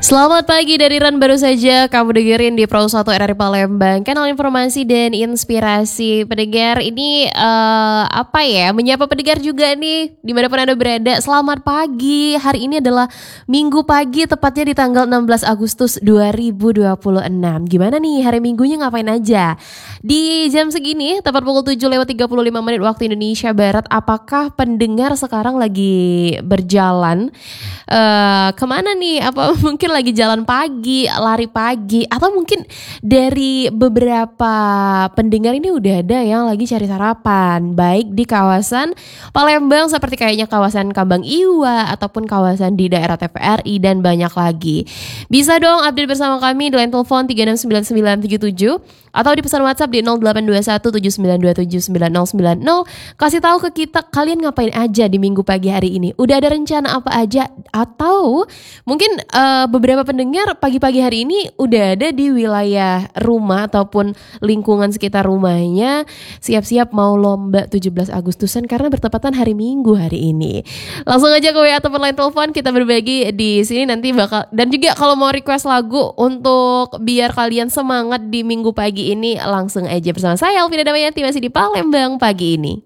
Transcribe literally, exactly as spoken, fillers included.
Selamat pagi dari Ran, baru saja kamu dengerin di Pro satu R R I Palembang, kanal informasi dan inspirasi pendengar. Ini uh, apa ya, menyapa pendengar juga nih dimanapun Anda berada. Selamat pagi, hari ini adalah Minggu pagi, tepatnya di tanggal enam belas Agustus dua ribu dua puluh enam. Gimana nih hari Minggunya, ngapain aja? Di jam segini, tepat pukul tujuh lewat tiga puluh lima menit waktu Indonesia Barat, apakah pendengar sekarang lagi berjalan uh, kemana nih? Apa mungkin lagi jalan pagi, lari pagi, atau mungkin dari beberapa pendengar ini udah ada yang lagi cari sarapan, baik di kawasan Palembang seperti kayaknya kawasan Kambang Iwa ataupun kawasan di daerah T V R I dan banyak lagi. Bisa dong update bersama kami di line telepon tiga enam sembilan sembilan tujuh tujuh atau di pesan WhatsApp di nol delapan dua satu tujuh sembilan dua tujuh sembilan nol sembilan nol. Kasih tahu ke kita kalian ngapain aja di Minggu pagi hari ini. Udah ada rencana apa aja, atau mungkin uh, beberapa pendengar pagi-pagi hari ini udah ada di wilayah rumah ataupun lingkungan sekitar rumahnya siap-siap mau lomba tujuh belas Agustusan karena bertepatan hari Minggu hari ini. Langsung aja ke W A ataupun line telepon, kita berbagi di sini nanti bakal, dan juga kalau mau request lagu untuk biar kalian semangat di Minggu pagi ini, langsung aja bersama saya Elvina Damayanti masih di Palembang pagi ini.